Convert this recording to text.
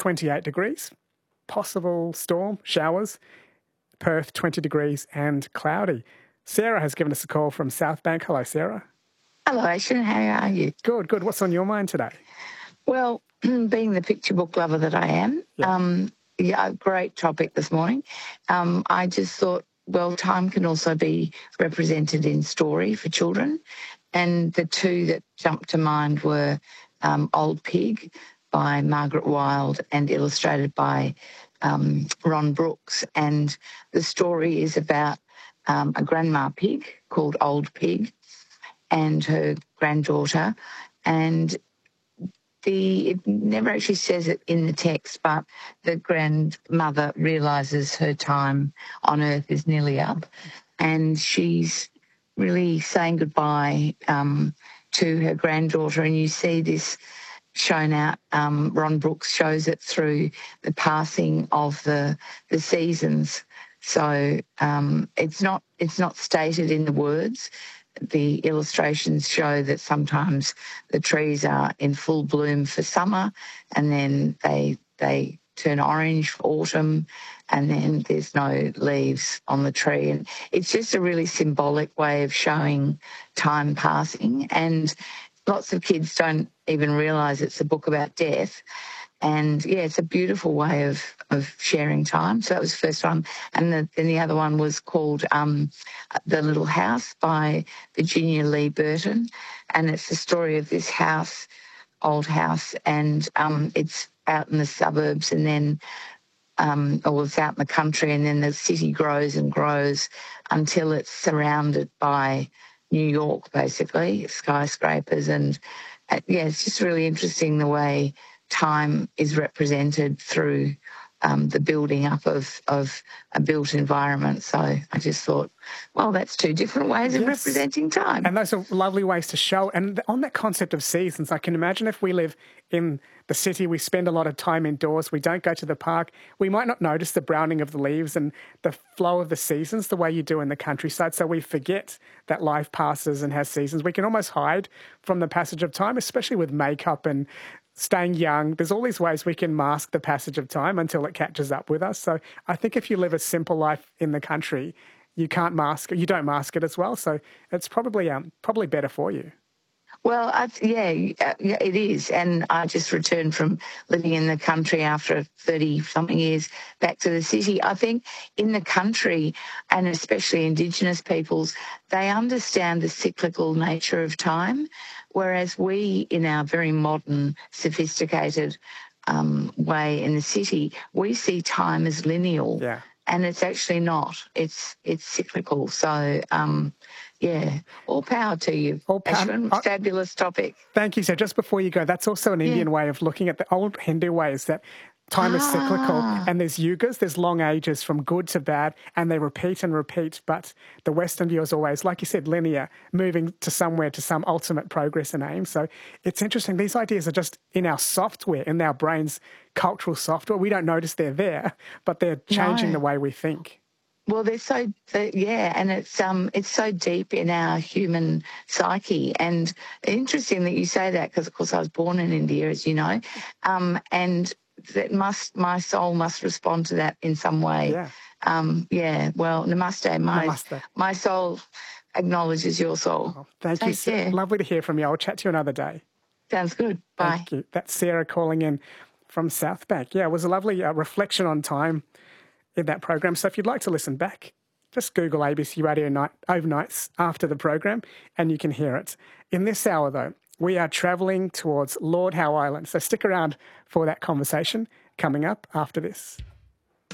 28 degrees, possible storm, showers. Perth, 20 degrees and cloudy. Sarah has given us a call from Southbank. Hello, Sarah. Hello, Ashen. How are you? Good, good. What's on your mind today? Well, being the picture book lover that I am, great topic this morning. I just thought, well, time can also be represented in story for children. And the two that jumped to mind were Old Pig by Margaret Wilde and illustrated by Ron Brooks. And the story is about a grandma pig called Old Pig and her granddaughter. And it never actually says it in the text, but the grandmother realises her time on earth is nearly up, and she's really saying goodbye to her granddaughter. And you see this shown out. Ron Brooks shows it through the passing of the seasons. So it's not stated in the words. The illustrations show that sometimes the trees are in full bloom for summer, and then they turn orange for autumn, and then there's no leaves on the tree. And it's just a really symbolic way of showing time passing. And lots of kids don't even realise it's a book about death. And, yeah, it's a beautiful way of sharing time. So that was the first one. And then the other one was called The Little House by Virginia Lee Burton. And it's the story of this house, old house, and it's out in the suburbs and then, it's out in the country, and then the city grows and grows until it's surrounded by New York, basically, skyscrapers. And, it's just really interesting the way time is represented through the building up of a built environment. So I just thought, well, that's two different ways of representing time. And those are lovely ways to show. And on that concept of seasons, I can imagine if we live in the city, we spend a lot of time indoors, we don't go to the park, we might not notice the browning of the leaves and the flow of the seasons the way you do in the countryside. So we forget that life passes and has seasons. We can almost hide from the passage of time, especially with makeup and staying young. There's all these ways we can mask the passage of time until it catches up with us. So I think if you live a simple life in the country, you don't mask it as well. So it's probably better for you. Well, it is. And I just returned from living in the country after 30-something years back to the city. I think in the country, and especially Indigenous peoples, they understand the cyclical nature of time, whereas we, in our very modern, sophisticated way in the city, we see time as lineal. Yeah. And it's actually not. It's cyclical. So, all power to you. All power. Ashwin, fabulous topic. Thank you. So just before you go, that's also an Indian way of looking at the old Hindu way, is that time is cyclical, and there's yugas, there's long ages from good to bad, and they repeat and repeat. But the Western view is always, like you said, linear, moving to somewhere, to some ultimate progress and aim. So it's interesting. These ideas are just in our software, in our brain's cultural software. We don't notice they're there, but they're changing the way we think. Well, and it's so deep in our human psyche. And interesting that you say that, because, of course, I was born in India, as you know, and my soul must respond to that in some way. Yeah. Well, namaste. Namaste. My soul acknowledges your soul. Oh, thank you. Care. Lovely to hear from you. I'll chat to you another day. Sounds good. Bye. Thank you. That's Sarah calling in from Southbank. Yeah, it was a lovely reflection on time in that program. So if you'd like to listen back, just Google ABC Radio Overnights after the program and you can hear it. In this hour, though, we are travelling towards Lord Howe Island. So stick around for that conversation coming up after this.